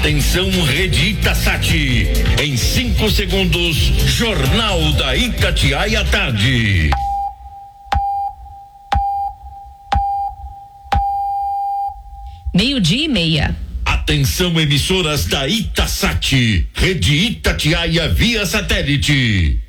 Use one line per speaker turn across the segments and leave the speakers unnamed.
Atenção, Rede Itasati. Em 5 segundos, Jornal da Itatiaia Tarde.
Meio-dia e meia.
Atenção, emissoras da Itasati. Rede Itatiaia via satélite.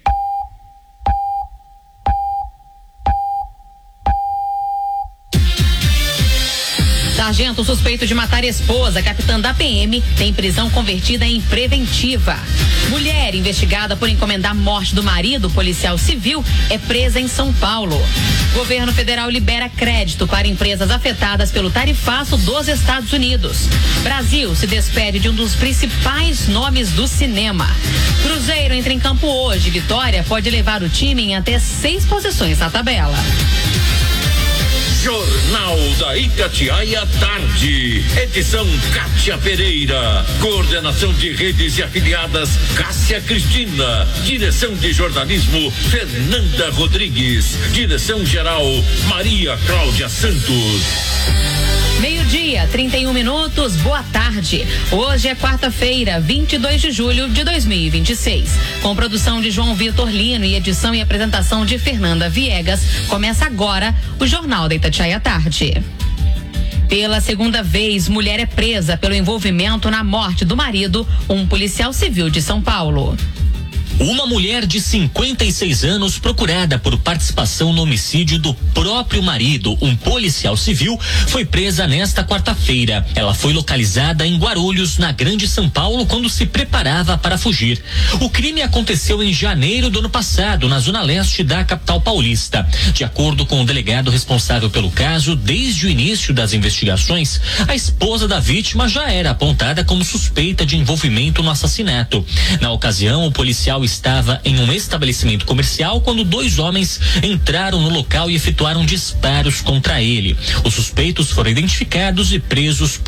Sargento suspeito de matar esposa, capitã da PM, tem prisão convertida em preventiva. Mulher investigada por encomendar morte do marido, policial civil, é presa em São Paulo. Governo federal libera crédito para empresas afetadas pelo tarifaço dos Estados Unidos. Brasil se despede de um dos principais nomes do cinema. Cruzeiro entra em campo hoje. Vitória pode levar o time em até 6 posições na tabela.
Jornal da Itatiaia Tarde. Edição Kátia Pereira. Coordenação de redes e afiliadas Cássia Cristina. Direção de jornalismo Fernanda Rodrigues. Direção geral Maria Cláudia Santos.
Meio-dia, 31 minutos, boa tarde. Hoje é quarta-feira, 22 de julho de 2026. Com produção de João Vitor Lino e edição e apresentação de Fernanda Viegas, começa agora o Jornal da Itatiaia Tarde. Pela segunda vez, mulher é presa pelo envolvimento na morte do marido, um policial civil de São Paulo.
Uma mulher de 56 anos procurada por participação no homicídio do próprio marido, um policial civil, foi presa nesta quarta-feira. Ela foi localizada em Guarulhos, na Grande São Paulo, quando se preparava para fugir. O crime aconteceu em janeiro do ano passado, na zona leste da capital paulista. De acordo com o delegado responsável pelo caso, desde o início das investigações, a esposa da vítima já era apontada como suspeita de envolvimento no assassinato. Na ocasião, o policial estava em um estabelecimento comercial quando 2 homens entraram no local e efetuaram disparos contra ele. Os suspeitos foram identificados e presos